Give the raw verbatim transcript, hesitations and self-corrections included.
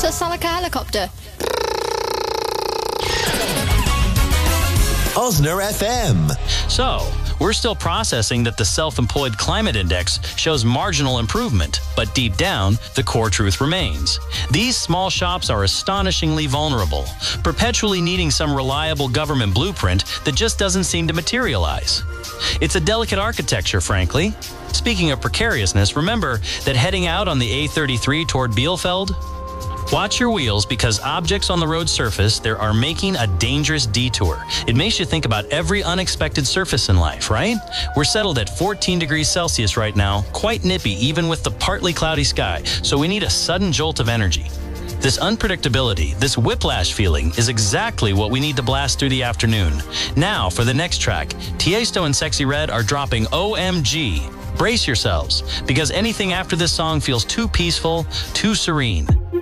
does sound like a helicopter. Osner F M. So, we're still processing that the Self-Employed Climate Index shows marginal improvement, but deep down, the core truth remains. These small shops are astonishingly vulnerable, perpetually needing some reliable government blueprint that just doesn't seem to materialize. It's a delicate architecture, frankly. Speaking of precariousness, remember that heading out on the A thirty-three toward Bielefeld? Watch your wheels, because objects on the road surface there are making a dangerous detour. It makes you think about every unexpected surface in life, right? We're settled at fourteen degrees Celsius right now, quite nippy even with the partly cloudy sky, so we need a sudden jolt of energy. This unpredictability, this whiplash feeling, is exactly what we need to blast through the afternoon. Now, for the next track, Tiesto and Sexy Red are dropping O M G. Brace yourselves, because anything after this song feels too peaceful, too serene.